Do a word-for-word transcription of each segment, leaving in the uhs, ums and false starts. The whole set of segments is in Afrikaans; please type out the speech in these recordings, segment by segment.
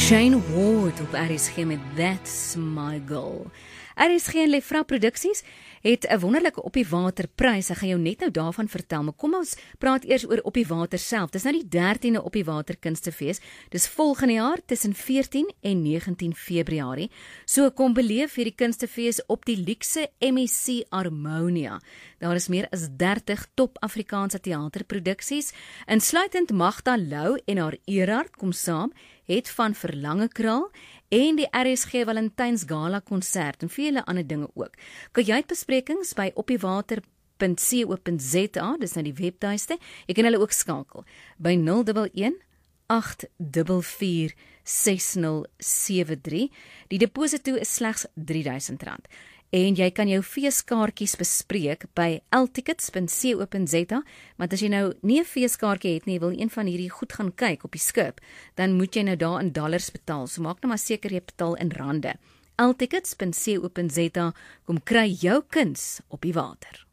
Shane Ward op R S G met That's My Goal. R S G en Lefra Produksies het 'n wonderlike op die water prys. Ek gaan jou net nou daarvan vertel, maar kom ons praat eers oor op die water self. Dis nou die dertiende op die water kunstefees. Dis volgende jaar tussen veertien en negentien Februarie. So kom beleef hierdie kunstefees op die luukse M S C Harmonia. Daar is meer as dertig top Afrikaanse teaterproduksies, insluitend Magda Lou en haar Erard kom saam, het van Verlange Kraal en die R S G Valentyns Gala konsert en vele ander dinge ook. Kajuitbesprekings by opdiewater punt co punt za, dis nou die webtuiste. Jy kan hulle ook skakel by nul een een, agt vier vier, ses nul sewe drie. Die deposito is slegs drie duisend rand. En jy kan jou feeskaartjies bespreek by l tickets punt co punt za, want as jy nou nie 'n feeskaartjie het nie, wil een van hierdie goed gaan kyk op die skip, dan moet jy nou daar in dollars betaal, so maak nou maar seker jy betaal in rande. l tickets punt co punt za, kom kry jou kuns op die water.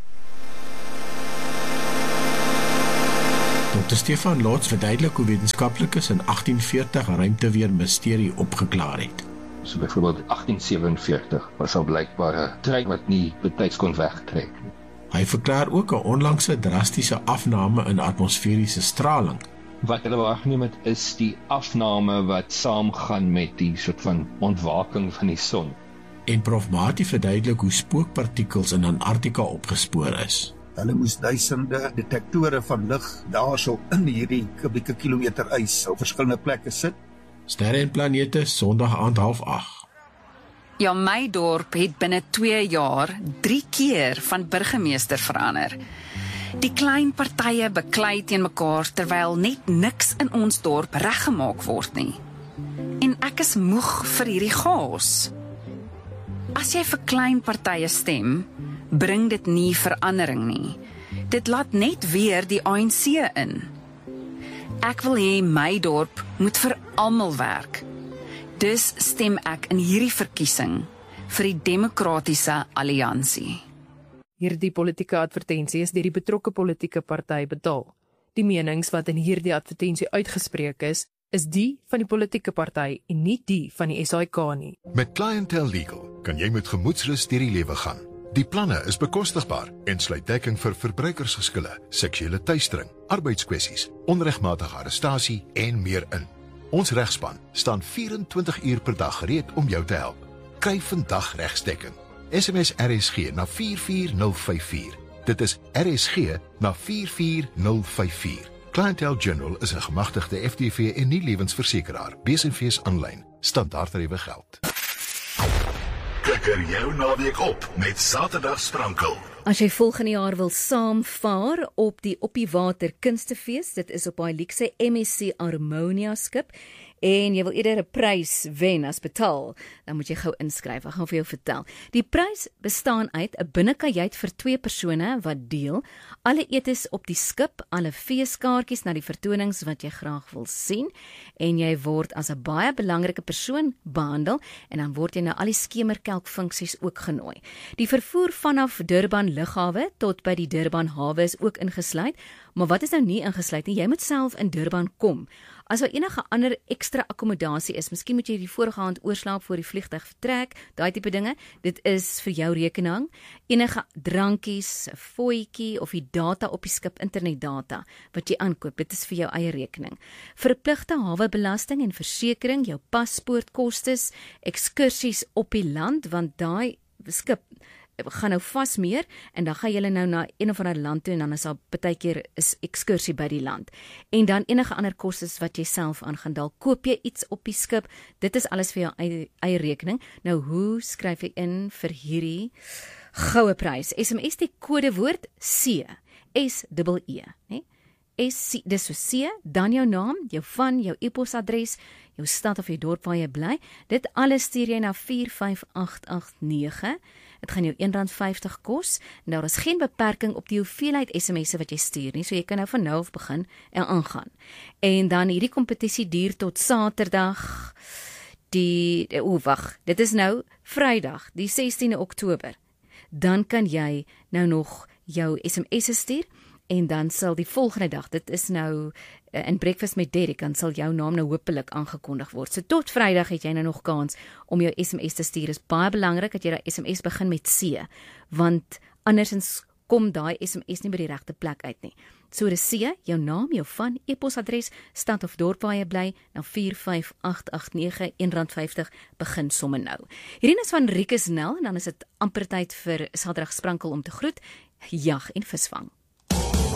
dokter Stefan Lotz verduidelik hoe wetenskaplikes in agtien veertig ruimteweer misterie opgeklaar het. So byvoorbeeld agtien sewenveertig was al blykbaar 'n trein wat nie betyds kon wegtrek nie. Hy verklaar ook 'n onlangse drastiese afname in atmosferiese straling. Wat hulle waargeneem het is die afname wat saamgaan met die soort van ontwaking van die son. En Prof Mati verduidelik hoe spookpartikels in Antarktika opgespoor is. Hulle moes duisende detektore van lig daarso in hierdie kubieke kilometer ys op verskillende plekke sit. Sterre en planete, Sondag aand half ag. Ja, my dorp het binne twee jaar drie keer van burgemeester verander. Die klein partye beklei teen mekaar terwyl net niks in ons dorp reggemaak word nie. En ek is moeg vir hierdie chaos. As jy vir klein partye stem, bring dit nie verandering nie. Dit laat net weer die A N C in. Ek wil hê my dorp moet vir almal werk. Dus stem ek in hierdie verkiesing vir die Demokratiese Alliansie. Hierdie politieke advertensie is deur die betrokke politieke party betaal. Die menings wat in hierdie advertensie uitgespreek is, is die van die politieke party en nie die van die S A I K nie. Met Clientele Legal kan jy met gemoedsrus deur die lewe gaan. Die planne is bekostigbaar en sluit dekking vir verbruikersgeskille, seksuele teistering, arbeidskwessies, onregmatige arrestasie en meer in. Ons regspan staan vyf-en-twintig uur per dag gereed om jou te help. Kry vandag regsdekking. S M S R S G na vier vier nul vyf vier. Dit is R S G na vier vier nul vyf vier. Clientele General is 'n gemagtigde F T V en nie lewensversekeraar. B S V's aanlyn. Standaardtariewe geld. Kikker jou naweek op met Saterdag Sprankel. As jy volgende jaar wil saamvaar op die op die water kunstefees, dit is op daai luukse M S C Harmonia skip, en jy wil eerder 'n prys wen as betaal, dan moet jy gou inskryf. Ek gaan vir jou vertel. Die prys bestaan uit 'n binnekajuit vir twee persone wat deel, alle etes op die skip, alle feeskaartjies na die vertonings wat jy graag wil sien, en jy word as 'n baie belangrike persoon behandel, en dan word jy na al die skemerkelk funksies ook genooi. Die vervoer vanaf Durban Lughawe tot by die Durban hawe is ook ingesluit, maar wat is nou nie ingesluit nie? Jy moet self in Durban kom. As daar enige ander ekstra akkommodasie is, miskien moet jy die vorige aand oorslaap voor die vliegtuig vertrek, daai tipe dinge, dit is vir jou rekening. Enige drankies, 'n fooitjie of die data op die skip, internetdata, wat jy aankoop, dit is vir jou eie rekening. Verpligte hawebelasting en versekering, jou paspoortkostes, ekskursies op die land, want daai skip gaan nou vas meer, en dan gaan julle nou na een of ander land toe, en dan is daar partykeer is ekskursie by die land. En dan enige ander kostes wat jy self aan gaan dalk koop jy iets op die skip, dit is alles vir jou eie, eie rekening. Nou, hoe skryf jy in vir hierdie goue prys? S M S die kodewoord C, S E E, né? S, dis so C, dan jou naam, jou van, jou e-posadres, jou stad of jou dorp waar jy bly. Dit alles stuur jy na vier vyf agt agt nege. Dit gaan jou een rand vyftig kos, en daar is geen beperking op die hoeveelheid S M S'e wat jy stuur nie, so jy kan nou van nou af begin en aangaan. En dan hierdie kompetisie duur tot Saterdag, die, o wag, dit is nou Vrydag, die sestiende Oktober. Dan kan jy nou nog jou S M S'e stuur, en dan sal die volgende dag, dit is nou in Breakfast met Derek, dan sal jou naam nou hopelik aangekondig word. So tot Vrydag het jy nou nog kans om jou S M S te stuur. Is baie belangrik dat jy daai S M S begin met C, want andersins kom daai S M S nie by die regte plek uit nie. So dis C, jou naam, jou van, e-posadres, stad of dorp waar jy bly, na vier vyf agt agt nege, een rand vyftig, begin somme nou. Hierdie is van Rikus Nel, en dan is dit amper tyd vir Saterdag Sprankel om te groet, jag en visvang.